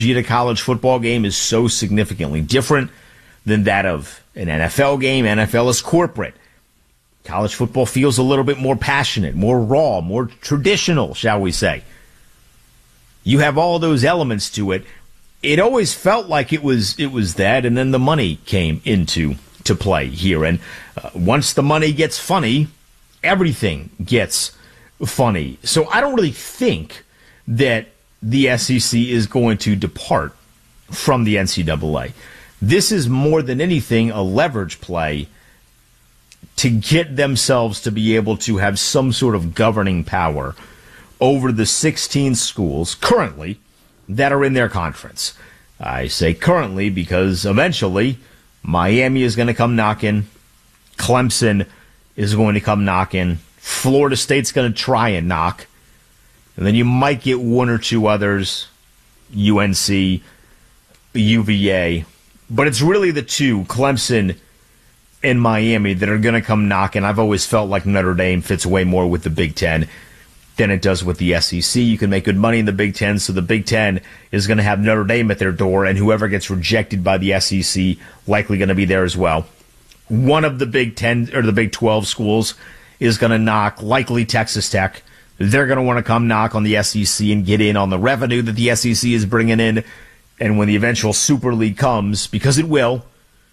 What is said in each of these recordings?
a college football game is so significantly different than that of an NFL game. NFL is corporate. College football feels a little bit more passionate, more raw, more traditional, shall we say. You have all those elements to it. It always felt like it was that, and then the money came into play here. And once the money gets funny, everything gets funny. So I don't really think that the SEC is going to depart from the NCAA. This is more than anything a leverage play to get themselves to be able to have some sort of governing power over the 16 schools currently that are in their conference. I say currently because eventually Miami is going to come knocking, Clemson is going to come knocking, Florida State's going to try and knock, and then you might get one or two others, UNC, UVA. But it's really the two, Clemson and Miami, that are going to come knocking. I've always felt like Notre Dame fits way more with the Big Ten than it does with the SEC. You can make good money in the Big Ten, so the Big Ten is going to have Notre Dame at their door, and whoever gets rejected by the SEC likely going to be there as well. One of the Big 10 or the Big 12 schools is going to knock, likely Texas Tech. They're going to want to come knock on the SEC and get in on the revenue that the SEC is bringing in. And when the eventual Super League comes, because it will,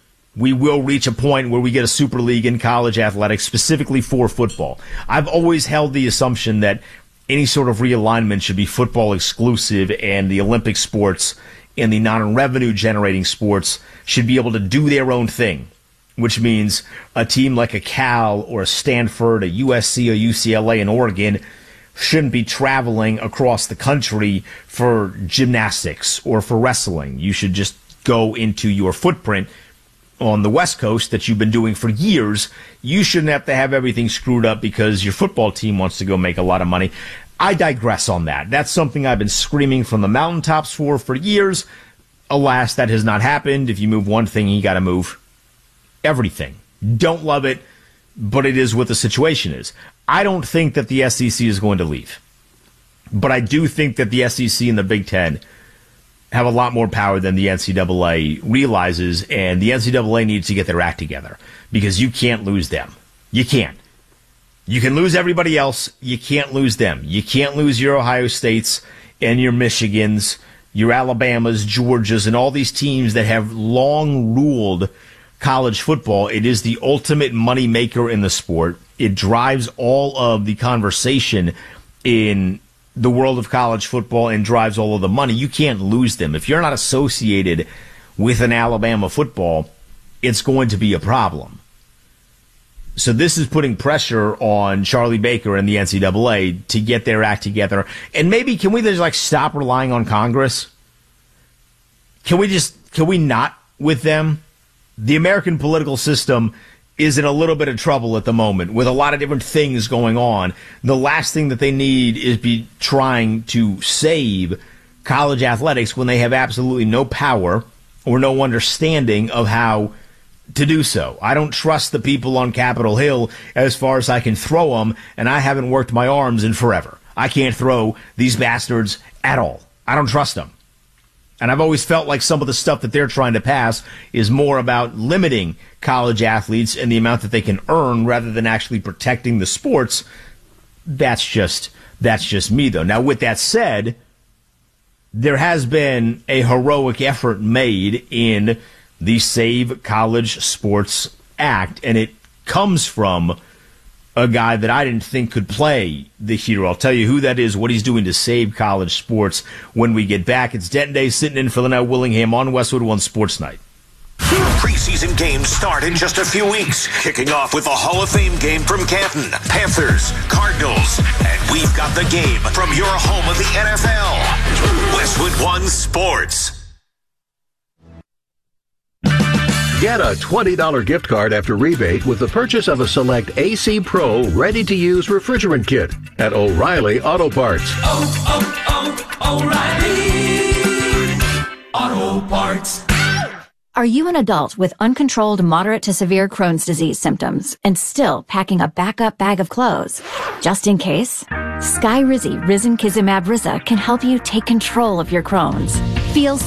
we will reach a point where we get a Super League in college athletics specifically for football. I've always held the assumption that any sort of realignment should be football exclusive, and the Olympic sports and the non-revenue generating sports should be able to do their own thing, which means a team like a Cal or a Stanford, a USC, or UCLA, and Oregon shouldn't be traveling across the country for gymnastics or for wrestling. You should just go into your footprint on the West Coast that you've been doing for years. You shouldn't have to have everything screwed up because your football team wants to go make a lot of money. I digress on that. That's something I've been screaming from the mountaintops for years. Alas, that has not happened. If you move one thing, you got to move everything. Don't love it, but it is what the situation is. I don't think that the SEC is going to leave, but I do think that the SEC and the Big Ten have a lot more power than the NCAA realizes, and the NCAA needs to get their act together because you can't lose them. You can't. You can lose everybody else. You can't lose them. You can't lose your Ohio States and your Michigans, your Alabamas, Georgias, and all these teams that have long ruled college football. It is the ultimate money maker in the sport. It drives all of the conversation in the world of college football and drives all of the money. You can't lose them. If you're not associated with an Alabama football, it's going to be a problem. So this is putting pressure on Charlie Baker and the NCAA to get their act together. And maybe, can we just stop relying on Congress? Can we not with them? The American political system is in a little bit of trouble at the moment with a lot of different things going on. The last thing that they need is be trying to save college athletics when they have absolutely no power or no understanding of how to do so. I don't trust the people on Capitol Hill as far as I can throw them, and I haven't worked my arms in forever. I can't throw these bastards at all. I don't trust them. And I've always felt like some of the stuff that they're trying to pass is more about limiting college athletes and the amount that they can earn rather than actually protecting the sports. That's just me, though. Now, with that said, there has been a heroic effort made in the Save College Sports Act, and it comes from a guy that I didn't think could play the hero. I'll tell you who that is, what he's doing to save college sports when we get back. It's Denton Day sitting in for Linnell Willingham on Westwood One Sports Night. Preseason games start in just a few weeks, kicking off with the Hall of Fame game from Canton, Panthers, Cardinals, and we've got the game from your home of the NFL, Westwood One Sports. Get a $20 gift card after rebate with the purchase of a select AC Pro ready-to-use refrigerant kit at O'Reilly Auto Parts. O'Reilly Auto Parts. Are you an adult with uncontrolled moderate to severe Crohn's disease symptoms and still packing a backup bag of clothes? Just in case, Skyrizi Risankizumab Riza can help you take control of your Crohn's. Feel